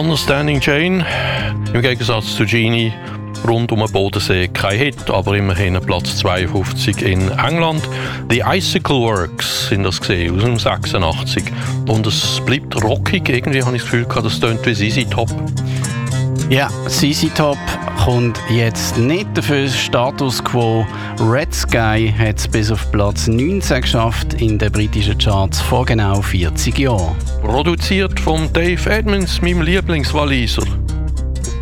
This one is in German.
Understanding Jane, im Gegensatz zu Genie, rund um den Bodensee kein Hit, aber immerhin Platz 52 in England. The Icicle Works sind das gesehen, aus dem 86. Und es bleibt rockig, irgendwie habe ich das Gefühl gehabt, das tönt wie ZZ Top. Ja, ZZ Top kommt jetzt nicht dafür Status Quo. Red Sky hat es bis auf Platz 19 geschafft in den britischen Charts vor genau 40 Jahren. Produziert von Dave Edmonds, meinem Lieblingswaliser.